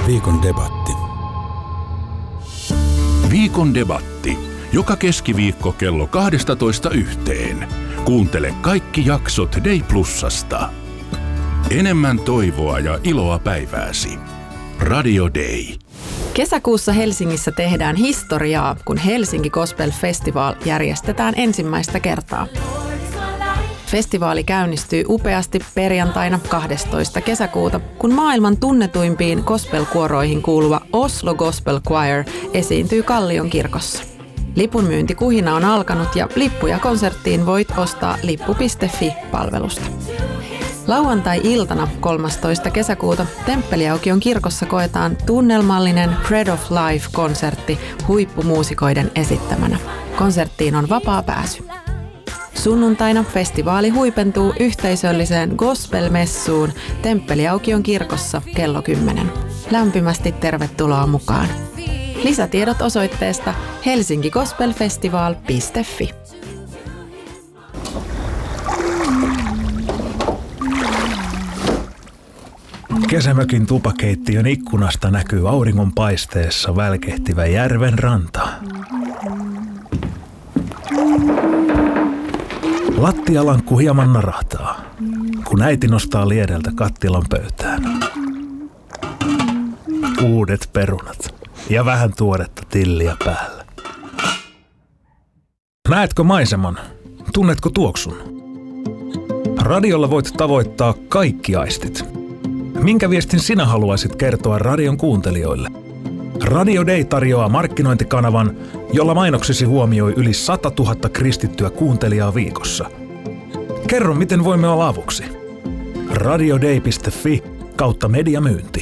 Viikon debatti. Viikon debatti. Joka keskiviikko kello 12:00. Kuuntele kaikki jaksot Day Plusasta. Enemmän toivoa ja iloa päivääsi. Radio Day. Kesäkuussa Helsingissä tehdään historiaa, kun Helsinki Gospel Festival järjestetään ensimmäistä kertaa. Festivaali käynnistyy upeasti perjantaina 12. kesäkuuta, kun maailman tunnetuimpiin gospel-kuoroihin kuuluva Oslo Gospel Choir esiintyy Kallion kirkossa. Lipunmyyntikuhina on alkanut ja lippuja konserttiin voit ostaa lippu.fi-palvelusta. Lauantai-iltana 13. kesäkuuta Temppeliaukion kirkossa koetaan tunnelmallinen Bread of Life-konsertti huippumuusikoiden esittämänä. Konserttiin on vapaa pääsy. Sunnuntaina festivaali huipentuu yhteisölliseen gospel-messuun Temppeliaukion kirkossa kello 10. Lämpimästi tervetuloa mukaan. Lisätiedot osoitteesta helsinkigospelfestival.fi. Kesämökin tupakeittiön ikkunasta näkyy auringonpaisteessa välkehtivä järven ranta. Lattialankku hieman narahtaa, kun äiti nostaa liedeltä kattilan pöytään. Uudet perunat ja vähän tuoretta tilliä päällä. Näetkö maiseman? Tunnetko tuoksun? Radiolla voit tavoittaa kaikki aistit. Minkä viestin sinä haluaisit kertoa radion kuuntelijoille? Radio Day tarjoaa markkinointikanavan, jolla mainoksesi huomioi yli 100 000 kristittyä kuuntelijaa viikossa. Kerro, miten voimme olla avuksi. radioday.fi/mediamyynti.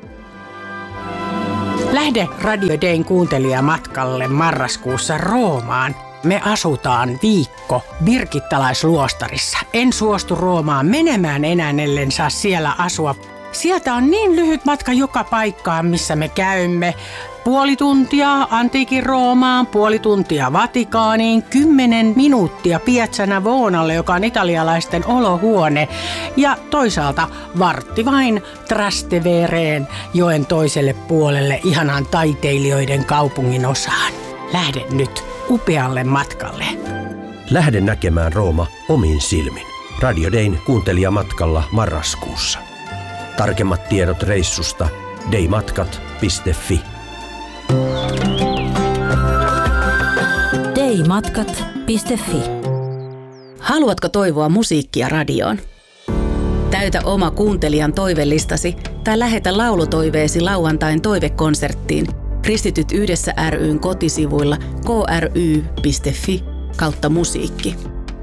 Lähde Radio Dayn kuuntelijamatkalle marraskuussa Roomaan. Me asutaan viikko Birgittalaisluostarissa. En suostu Roomaan menemään enää, ellen saa siellä asua. Sieltä on niin lyhyt matka joka paikkaan, missä me käymme. 0,5 tuntia antiikin Roomaan, 0,5 tuntia Vatikaaniin, 10 minuuttia Piazza Navonalle, joka on italialaisten olohuone. Ja toisaalta vartti vain Trastevereen, joen toiselle puolelle, ihanan taiteilijoiden kaupungin osaan. Lähde nyt upealle matkalle. Lähde näkemään Rooma omin silmin. Radio Dayn kuuntelijamatkalla marraskuussa. Tarkemmat tiedot reissusta daymatkat.fi. daymatkat.fi. Haluatko toivoa musiikkia radioon? Täytä oma kuuntelijan toivelistasi tai lähetä laulutoiveesi lauantain toivekonserttiin Kristityt yhdessä ry:n kotisivuilla kry.fi/musiikki.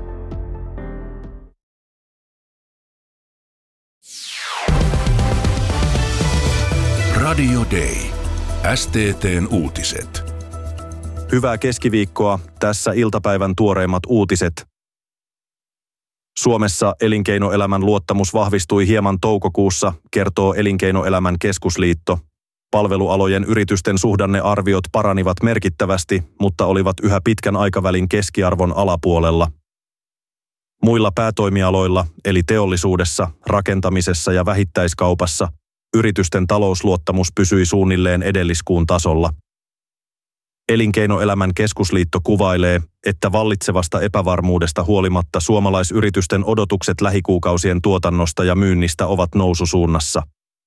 Radio Day. STT:n uutiset. Hyvää keskiviikkoa. Tässä iltapäivän tuoreimmat uutiset. Suomessa elinkeinoelämän luottamus vahvistui hieman toukokuussa, kertoo Elinkeinoelämän keskusliitto. Palvelualojen yritysten suhdannearviot paranivat merkittävästi, mutta olivat yhä pitkän aikavälin keskiarvon alapuolella. Muilla päätoimialoilla, eli teollisuudessa, rakentamisessa ja vähittäiskaupassa, yritysten talousluottamus pysyi suunnilleen edelliskuun tasolla. Elinkeinoelämän keskusliitto kuvailee, että vallitsevasta epävarmuudesta huolimatta suomalaisyritysten odotukset lähikuukausien tuotannosta ja myynnistä ovat noususuunnassa.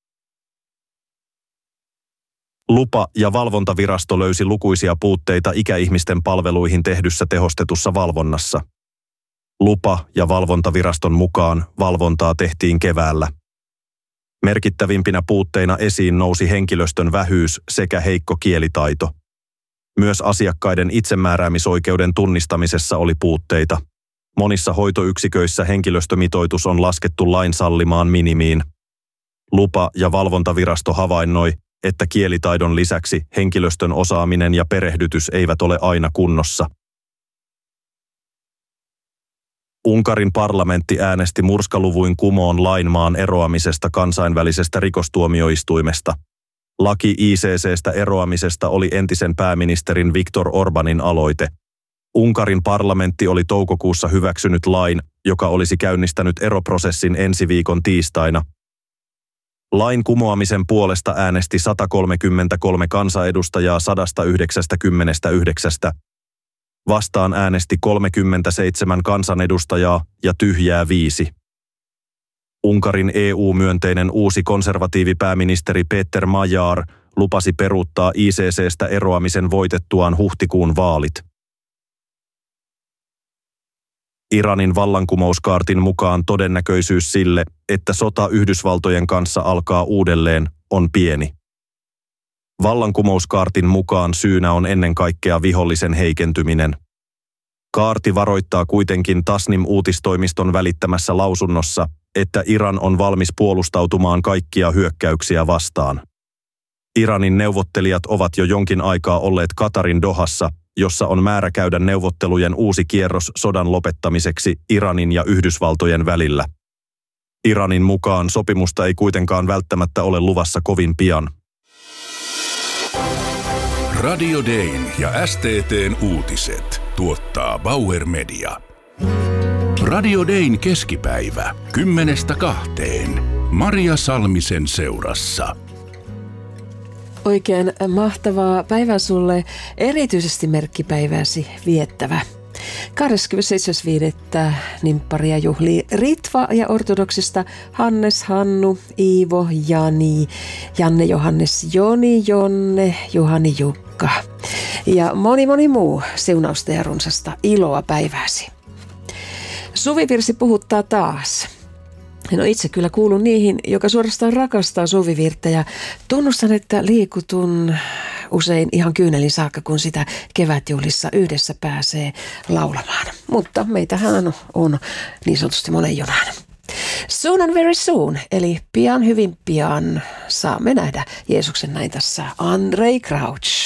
Lupa- ja valvontavirasto löysi lukuisia puutteita ikäihmisten palveluihin tehdyssä tehostetussa valvonnassa. Lupa- ja valvontaviraston mukaan valvontaa tehtiin keväällä. Merkittävimpinä puutteina esiin nousi henkilöstön vähyys sekä heikko kielitaito. Myös asiakkaiden itsemääräämisoikeuden tunnistamisessa oli puutteita. Monissa hoitoyksiköissä henkilöstömitoitus on laskettu lain sallimaan minimiin. Lupa- ja valvontavirasto havainnoi, että kielitaidon lisäksi henkilöstön osaaminen ja perehdytys eivät ole aina kunnossa. Unkarin parlamentti äänesti murskaluvuin kumoon lain maan eroamisesta kansainvälisestä rikostuomioistuimesta. Laki ICC:stä eroamisesta oli entisen pääministerin Viktor Orbanin aloite. Unkarin parlamentti oli toukokuussa hyväksynyt lain, joka olisi käynnistänyt eroprosessin ensi viikon tiistaina. Lain kumoamisen puolesta äänesti 133 kansanedustajaa 199. Vastaan äänesti 37 kansanedustajaa ja tyhjää 5. Unkarin EU-myönteinen uusi konservatiivipääministeri Peter Magyar lupasi peruuttaa ICC:stä eroamisen voitettuaan huhtikuun vaalit. Iranin vallankumouskaartin mukaan todennäköisyys sille, että sota Yhdysvaltojen kanssa alkaa uudelleen, on pieni. Vallankumouskaartin mukaan syynä on ennen kaikkea vihollisen heikentyminen. Kaarti varoittaa kuitenkin Tasnim-uutistoimiston välittämässä lausunnossa, että Iran on valmis puolustautumaan kaikkia hyökkäyksiä vastaan. Iranin neuvottelijat ovat jo jonkin aikaa olleet Katarin Dohassa, jossa on määrä käydä neuvottelujen uusi kierros sodan lopettamiseksi Iranin ja Yhdysvaltojen välillä. Iranin mukaan sopimusta ei kuitenkaan välttämättä ole luvassa kovin pian. Radio Dayn ja STT:n uutiset tuottaa Bauer Media. Radio Dayn keskipäivä 10:00–2:00. Maria Salmisen seurassa. Oikein mahtavaa päivää sulle, erityisesti merkkipäivääsi viettävä. 27.5. nimpparia juhlii Ritva ja ortodoksista Hannes, Hannu, Iivo, Jani, Janne, Johannes, Joni, Jonne, Juhani, Jukka ja moni muu siunausta ja runsasta iloa päivääsi. Suvivirsi puhuttaa taas. No itse kyllä kuulun niihin, joka suorastaan rakastaa suvivirttä ja tunnustan, että liikutun usein ihan kyynelin saakka, kun sitä kevätjuhlissa yhdessä pääsee laulamaan. Mutta meitähän on niin sanotusti monen junaan. Soon and very soon, eli pian hyvin pian saamme nähdä Jeesuksen näin tässä Andrei Crouch.